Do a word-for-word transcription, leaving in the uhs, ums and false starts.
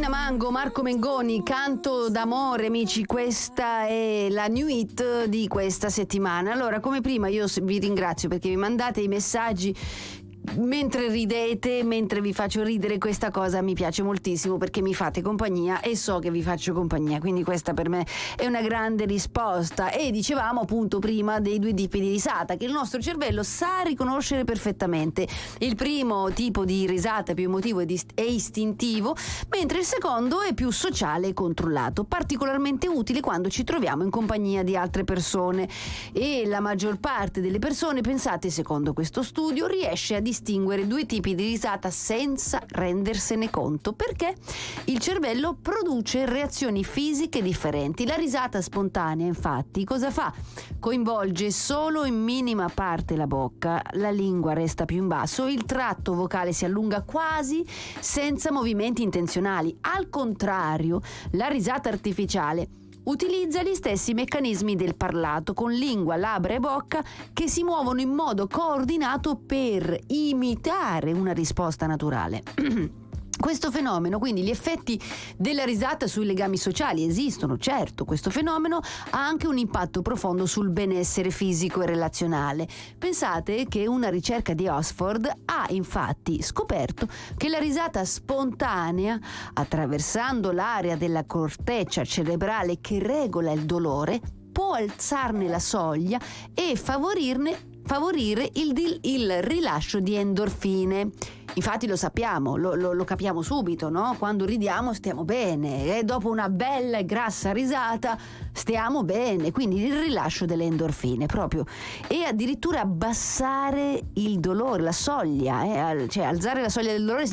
Marina Mango, Marco Mengoni, Canto d'amore, amici, questa è la new hit di questa settimana. Allora, come prima io vi ringrazio perché mi mandate i messaggi mentre ridete, mentre vi faccio ridere. Questa cosa mi piace moltissimo perché mi fate compagnia e so che vi faccio compagnia, quindi questa per me è una grande risposta. E dicevamo appunto prima dei due tipi di risata che il nostro cervello sa riconoscere perfettamente. Il primo tipo di risata più emotivo e istintivo, mentre il secondo è più sociale e controllato, particolarmente utile quando ci troviamo in compagnia di altre persone. E la maggior parte delle persone, pensate, secondo questo studio, riesce a distinguere due tipi di risata senza rendersene conto, perché il cervello produce reazioni fisiche differenti. La risata spontanea, infatti, cosa fa? Coinvolge solo in minima parte la bocca, la lingua resta più in basso, il tratto vocale si allunga quasi senza movimenti intenzionali. Al contrario, la risata artificiale utilizza gli stessi meccanismi del parlato, con lingua, labbra e bocca che si muovono in modo coordinato per imitare una risposta naturale. Questo fenomeno, quindi gli effetti della risata sui legami sociali esistono, certo. Questo fenomeno ha anche un impatto profondo sul benessere fisico e relazionale. Pensate che una ricerca di Oxford ha infatti scoperto che la risata spontanea, attraversando l'area della corteccia cerebrale che regola il dolore, può alzarne la soglia e favorirne favorire il, il rilascio di endorfine. Infatti lo sappiamo, lo, lo, lo capiamo subito, no? Quando ridiamo stiamo bene e dopo una bella e grassa risata stiamo bene, quindi il rilascio delle endorfine proprio. E addirittura abbassare il dolore, la soglia, eh? Cioè alzare la soglia del dolore